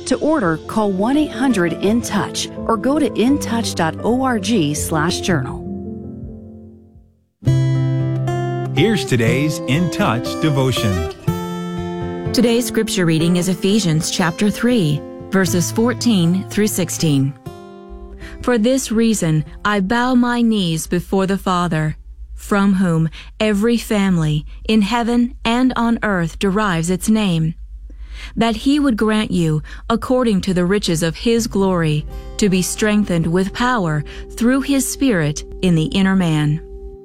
To order, call 1-800-IN-TOUCH or go to intouch.org/journal. Here's today's In Touch devotion. Today's scripture reading is Ephesians chapter 3, verses 14 through 16. For this reason I bow my knees before the Father, from whom every family in heaven and on earth derives its name, that he would grant you, according to the riches of his glory, to be strengthened with power through his Spirit in the inner man.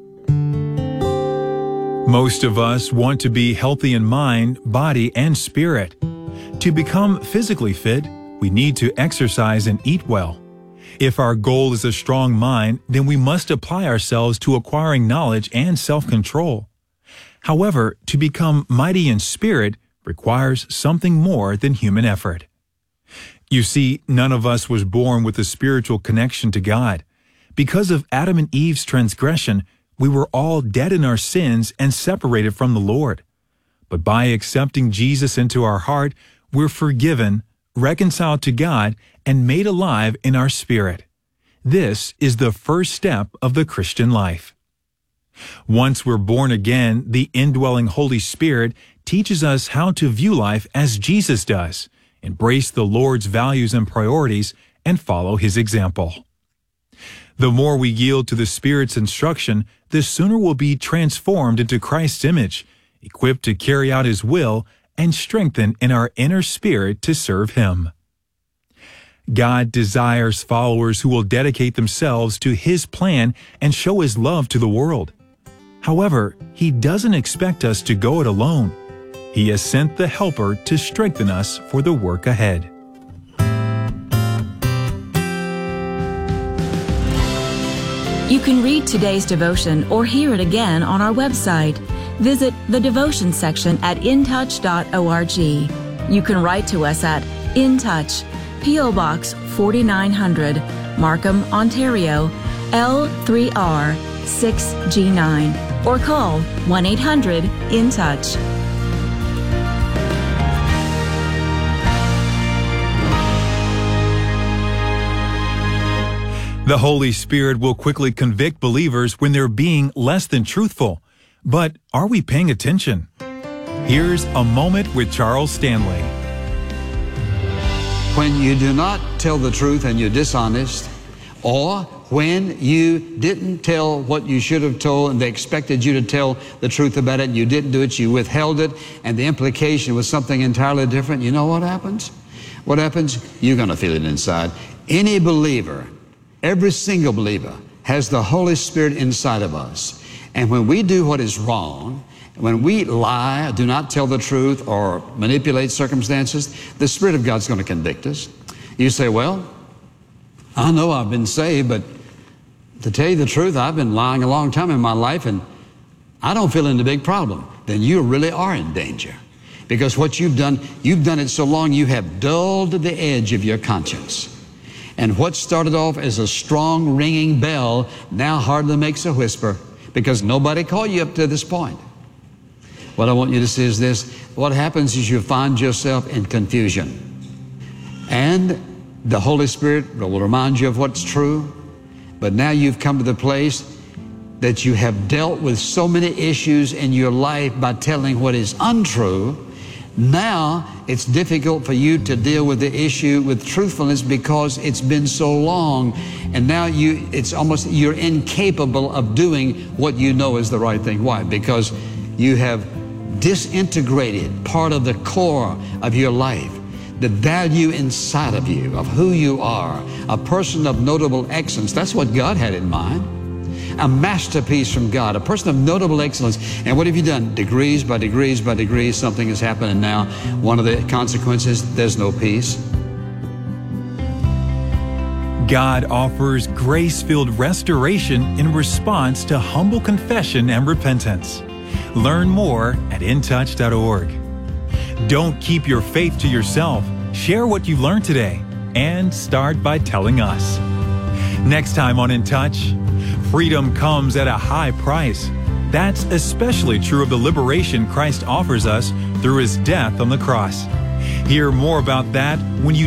Most of us want to be healthy in mind, body, and spirit. To become physically fit, we need to exercise and eat well. If our goal is a strong mind, then we must apply ourselves to acquiring knowledge and self-control. However, to become mighty in spirit requires something more than human effort. You see, none of us was born with a spiritual connection to God. Because of Adam and Eve's transgression, we were all dead in our sins and separated from the Lord. But by accepting Jesus into our heart, we're forgiven, reconciled to God, and made alive in our spirit. This is the first step of the Christian life. Once we're born again, the indwelling Holy Spirit teaches us how to view life as Jesus does, embrace the Lord's values and priorities, and follow His example. The more we yield to the Spirit's instruction, the sooner we'll be transformed into Christ's image, equipped to carry out His will, and strengthened in our inner spirit to serve Him. God desires followers who will dedicate themselves to His plan and show His love to the world. However, He doesn't expect us to go it alone. He has sent the Helper to strengthen us for the work ahead. You can read today's devotion or hear it again on our website. Visit the devotion section at intouch.org. You can write to us at In Touch, P.O. Box 4900, Markham, Ontario, L3R6G9, or call 1-800-IN-TOUCH. The Holy Spirit will quickly convict believers when they're being less than truthful. But are we paying attention? Here's a moment with Charles Stanley. When you do not tell the truth and you're dishonest, or when you didn't tell what you should have told and they expected you to tell the truth about it and you didn't do it, you withheld it, and the implication was something entirely different, you know what happens? What happens? You're going to feel it inside. Any believer, every single believer, has the Holy Spirit inside of us. And when we do what is wrong, when we lie, do not tell the truth, or manipulate circumstances, the Spirit of God's going to convict us. You say, well, I know I've been saved, but to tell you the truth, I've been lying a long time in my life, and I don't feel any big problem. Then you really are in danger. Because what you've done it so long, you have dulled the edge of your conscience. And what started off as a strong ringing bell now hardly makes a whisper, because nobody called you up to this point. What I want you to see is this. What happens is you find yourself in confusion. And the Holy Spirit will remind you of what's true. But now you've come to the place that you have dealt with so many issues in your life by telling what is untrue. Now it's difficult for you to deal with the issue with truthfulness because it's been so long, and now you're incapable of doing what you know is the right thing. Why? Because you have disintegrated part of the core of your life, the value inside of you, of who you are, a person of notable excellence. That's what God had in mind. A masterpiece from God, a person of notable excellence. And what have you done? Degrees by degrees by degrees, something has happened, and now one of the consequences, there's no peace. God offers grace-filled restoration in response to humble confession and repentance. Learn more at intouch.org. Don't keep your faith to yourself. Share what you learned today, and start by telling us. Next time on In Touch, freedom comes at a high price. That's especially true of the liberation Christ offers us through His death on the cross. Hear more about that when you